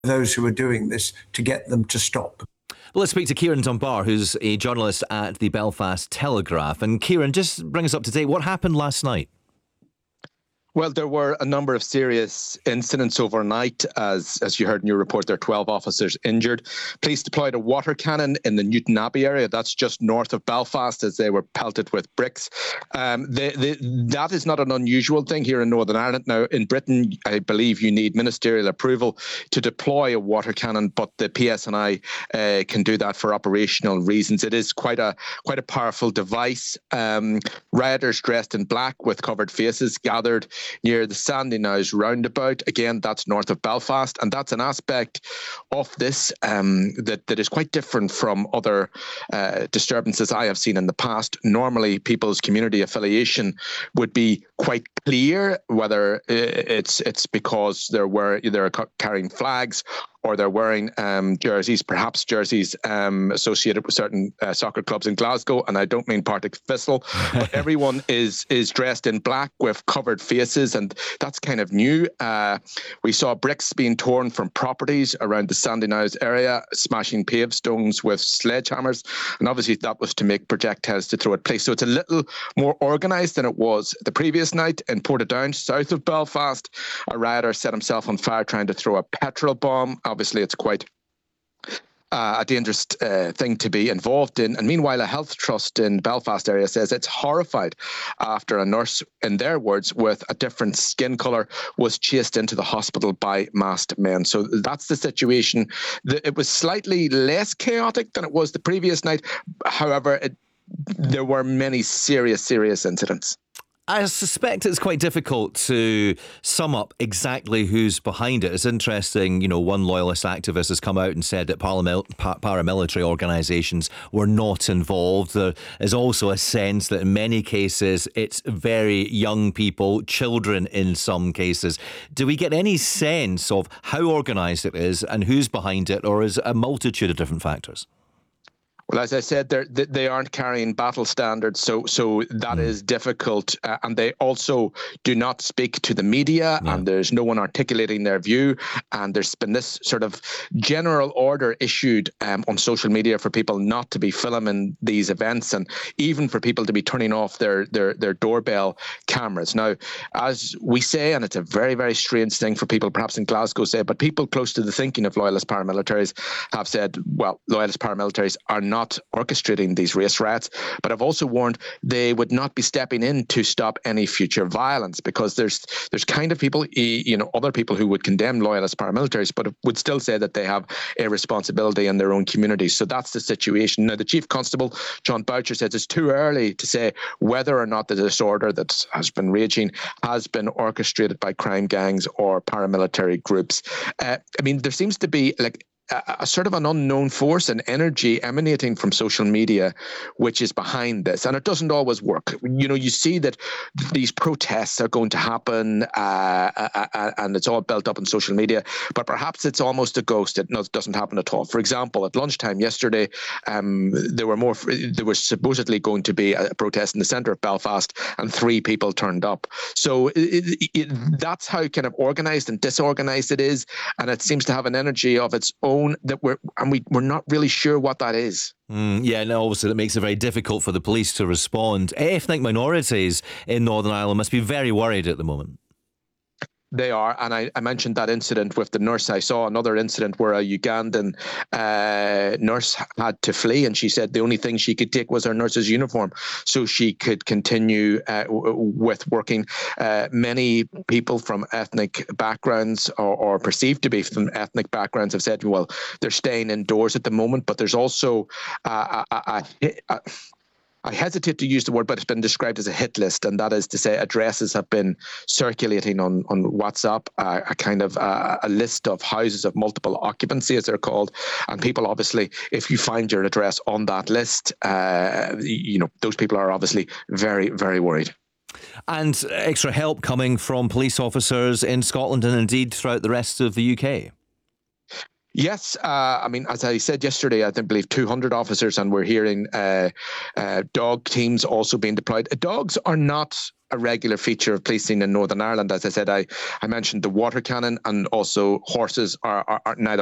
those who are doing this to get them to stop. Well, let's speak to Kieran Dunbar, who's a journalist at the Belfast Telegraph. And Kieran, just bring us up to date. What happened last night? Well, there were a number of serious incidents overnight. As you heard in your report, there are 12 officers injured. Police deployed a water cannon in the Newton Abbey area. That's just north of Belfast, as they were pelted with bricks. That is not an unusual thing here in Northern Ireland. Now, in Britain, I believe you need ministerial approval to deploy a water cannon, but the PSNI can do that for operational reasons. It is quite a powerful device. Rioters dressed in black with covered faces gathered near the Sandyknows roundabout. Again, that's north of Belfast, and that's an aspect of this that is quite different from other disturbances I have seen in the past. Normally, people's community affiliation would be quite clear, whether it's because they're carrying flags or they're wearing jerseys, perhaps jerseys associated with certain soccer clubs in Glasgow, and I don't mean Partick Thistle, but everyone is dressed in black with covered faces, and that's kind of new. We saw bricks being torn from properties around the Sandyknows area, smashing pavestones with sledgehammers, and obviously that was to make projectiles to throw at police. So it's a little more organised than it was the previous night in Portadown, south of Belfast. A rioter set himself on fire trying to throw a petrol bomb. Obviously, it's quite a dangerous thing to be involved in. And meanwhile, a health trust in Belfast area says it's horrified after a nurse, in their words, with a different skin colour was chased into the hospital by masked men. So that's the situation. It was slightly less chaotic than it was the previous night. However, there were many serious incidents. I suspect it's quite difficult to sum up exactly who's behind it. It's interesting, one loyalist activist has come out and said that paramilitary organisations were not involved. There is also a sense that in many cases it's very young people, children in some cases. Do we get any sense of how organised it is and who's behind it, or is it a multitude of different factors? Well, as I said, they aren't carrying battle standards, so that is difficult. And they also do not speak to the media, and there's no one articulating their view. And there's been this sort of general order issued on social media for people not to be filming these events, and even for people to be turning off their doorbell cameras. Now, as we say, and it's a very, very strange thing for people perhaps in Glasgow say, but people close to the thinking of loyalist paramilitaries have said, well, loyalist paramilitaries are not orchestrating these race riots, but have also warned they would not be stepping in to stop any future violence, because there's kind of people, other people who would condemn loyalist paramilitaries, but would still say that they have a responsibility in their own communities. So that's the situation. Now, the Chief Constable, John Boucher, says it's too early to say whether or not the disorder that has been raging has been orchestrated by crime gangs or paramilitary groups. There seems to be a sort of an unknown force and energy emanating from social media, which is behind this. And it doesn't always work. You see that these protests are going to happen and it's all built up on social media, but perhaps it's almost a ghost. It doesn't happen at all. For example, at lunchtime yesterday, there was supposedly going to be a protest in the centre of Belfast, and 3 people turned up. So that's how kind of organised and disorganised it is. And it seems to have an energy of its own that we're not really sure what that is. Obviously that makes it very difficult for the police to respond. Ethnic minorities in Northern Ireland must be very worried at the moment. They are, and I mentioned that incident with the nurse. I saw another incident where a Ugandan nurse had to flee, and she said the only thing she could take was her nurse's uniform so she could continue with working. Many people from ethnic backgrounds or perceived to be from ethnic backgrounds have said, well, they're staying indoors at the moment, but there's also I hesitate to use the word, but it's been described as a hit list, and that is to say addresses have been circulating on WhatsApp, a kind of a list of houses of multiple occupancy, as they're called. And people, obviously, if you find your address on that list, those people are obviously very, very worried. And extra help coming from police officers in Scotland and indeed throughout the rest of the UK. Yes, I mean, as I said yesterday, I believe 200 officers, and we're hearing dog teams also being deployed. Dogs are not a regular feature of policing in Northern Ireland. As I said, I mentioned the water cannon, and also horses are neither